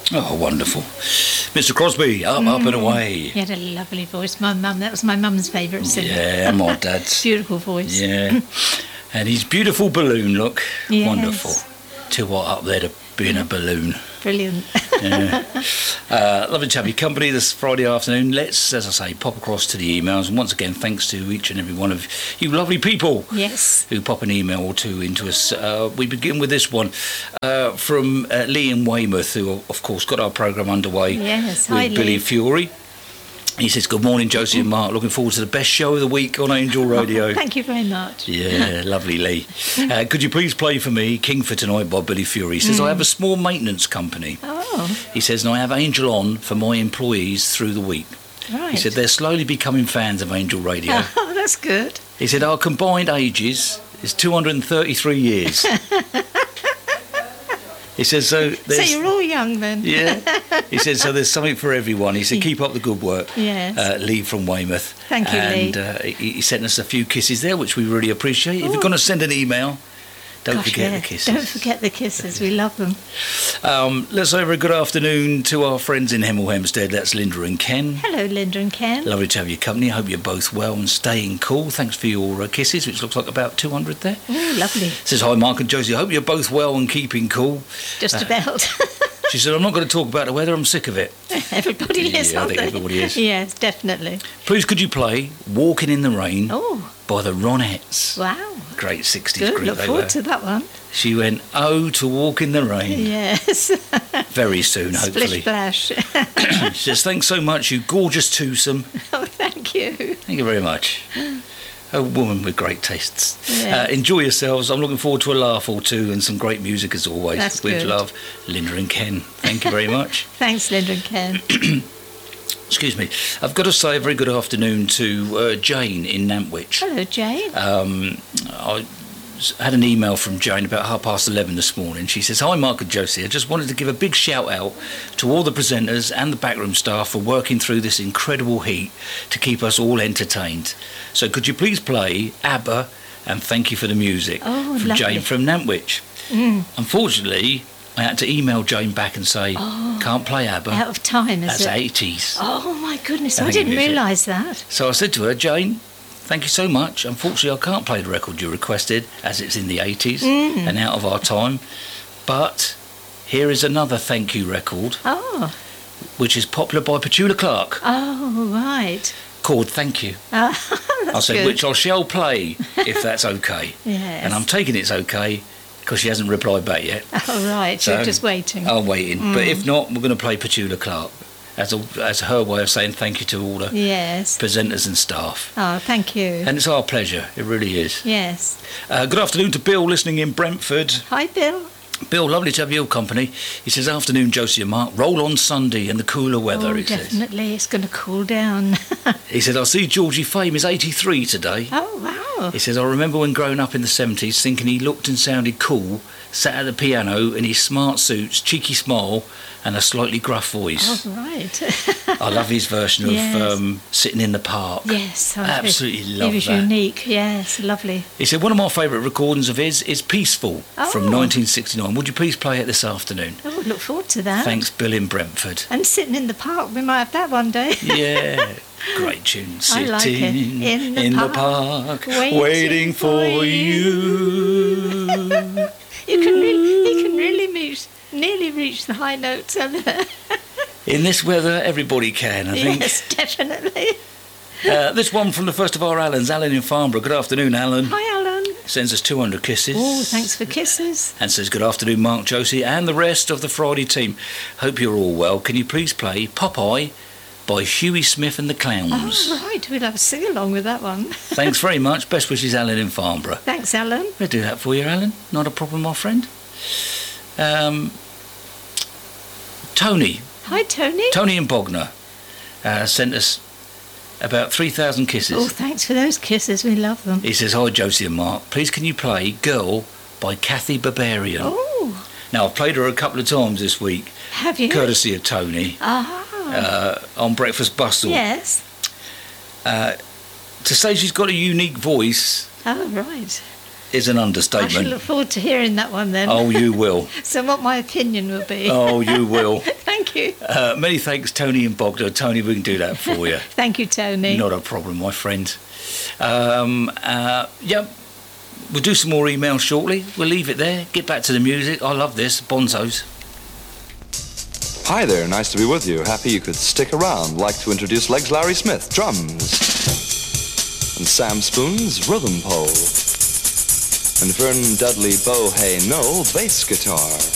Oh, wonderful. Mr. Crosby, up and away. He had a lovely voice. That was my mum's favourite singer. Yeah, my dad's. Beautiful voice. Yeah. And his beautiful balloon look. Yes. Wonderful. Too hot up there to be in a balloon. Brilliant. Yeah. Lovely to have your company this Friday afternoon. Let's, as I say, pop across to the emails. And once again, thanks to each and every one of you lovely people Yes. who pop an email or two into us. We begin with this one from Lee in Weymouth, who, of course, got our programme underway Yes. with Hi, Billy Lee. Fury. He says, good morning, Josie and Mark. Looking forward to the best show of the week on Angel Radio. Thank you very much. Yeah, lovely, Lee. Could you please play for me King for Tonight by Billy Fury? He says, I have a small maintenance company. Oh, He says, and I have Angel on for my employees through the week. right. He said, they're slowly becoming fans of Angel Radio. Oh, that's good. He said, our combined ages is 233 years. He says, so So there's... you're all young then? Yeah. He said, so there's something for everyone. He said, keep up the good work. Yes. Lee from Weymouth. Thank you, Lee. And he sent us a few kisses there, which we really appreciate. If you're going to send an email, don't Gosh, forget yeah. the kisses. Don't forget the kisses. We love them. Let's say a very good afternoon to our friends in Hemel Hempstead. That's Linda and Ken. Hello, Linda and Ken. Lovely to have your company. I hope you're both well and staying cool. Thanks for your kisses, which looks like about 200 there. Oh, lovely. Says, hi, Mark and Josie. I hope you're both well and keeping cool. Just about. She said, I'm not going to talk about the weather. I'm sick of it. Everybody is, Yeah, I aren't think they? everybody is. Yes, definitely. Please, could you play Walking in the Rain Oh, by the Ronettes? wow. Great 60s Good. group Look they forward were. to that one. She went, oh, to walk in the rain. Yes. Very soon, hopefully. Splish splash. She says, thanks so much, you gorgeous twosome. Oh, thank you. Thank you very much. A woman with great tastes. Yeah. Enjoy yourselves. I'm looking forward to a laugh or two and some great music as always. That's With good. love, Linda and Ken. Thank you very much. Thanks, Linda and Ken. Excuse me. I've got to say a very good afternoon to Jane in Nantwich. Hello, Jane. I had an email from Jane about 11:30 this morning. She says, hi Mark and Josie, I just wanted to give a big shout out to all the presenters and the backroom staff for working through this incredible heat to keep us all entertained. So could you please play ABBA and thank you for the music? Oh, from lovely. Jane from Nantwich. Unfortunately, I had to email Jane back and say, can't play ABBA. Out of time, is That's it? 80s. Oh, my goodness. I I think didn't it is, realise that. So I said to her, Jane, thank you so much. Unfortunately, I can't play the record you requested as it's in the 80s and out of our time. But here is another thank you record, Oh. which is popular by Petula Clark, Oh, right. called Thank You. That's I said, good. which I shall play if that's okay. Yes. And I'm taking it's okay because she hasn't replied back yet. Oh, right. So- You're just waiting. I'm waiting. But if not, we're going to play Petula Clark as her way of saying thank you to all the Yes. presenters and staff. Oh, thank you. And it's our pleasure. It really is. Yes. Good afternoon to Bill, listening in Brentford. Hi, Bill. Bill, lovely to have your company. He says, afternoon, Josie and Mark. Roll on Sunday and the cooler weather, Oh, he says. definitely. It's going to cool down. He said, I see Georgie Fame is 83 today. Oh, wow. He says, I remember when growing up in the 70s thinking he looked and sounded cool, sat at the piano in his smart suits, cheeky smile and a slightly gruff voice. Oh, right. I love his version Yes. of Sitting in the Park. Yes. Absolutely love He was that. unique. Yes. Lovely. He said, one of my favourite recordings of his is Peaceful from Oh. 1969. Would you please play it this afternoon? Oh, look forward to that. Thanks, Bill in Brentford. And Sitting in the Park. We might have that one day. Yeah, great tune. I Sitting like it. in the park, waiting waiting for you. He can really nearly reach the high notes over there. In this weather, everybody can, I think. Yes, definitely. This one from the first of our Allens, Alan in Farnborough. Good afternoon, Alan. Hi, Alan. Sends us 200 kisses. Oh, thanks for kisses. And says, good afternoon, Mark, Josie, and the rest of the Friday team. Hope you're all well. Can you please play Popeye by Huey Smith and the Clowns? Oh, right. We'll have a sing-along with that one. Thanks very much. Best wishes, Alan in Farnborough. Thanks, Alan. We'll do that for you, Alan. Not a problem, my friend. Tony. Hi, Tony. Tony in Bognor sent us about 3,000 kisses. Oh, thanks for those kisses. We love them. He says, hi, Josie and Mark. Please can you play Girl by Kathy Barbarian? Oh, Now, I've played her a couple of times this week, have you? courtesy of Tony, on Breakfast Bustle. Yes. To say she's got a unique voice Oh, right. is an I shall understatement. look forward to hearing that one then. Oh, you will. So what my opinion will be. Oh, you will. Thank you. Many thanks, Tony and Bogdan. Tony, we can do that for you. Thank you, Tony. Not a problem, my friend. Yeah, we'll do some more emails shortly. We'll leave it there. Get back to the music. I love this. Bonzos. Hi there, nice to be with you. Happy you could stick around. Like to introduce Legs Larry Smith, drums. And Sam Spoons, rhythm pole. And Vernon Dudley Bohay Knoll, bass guitar.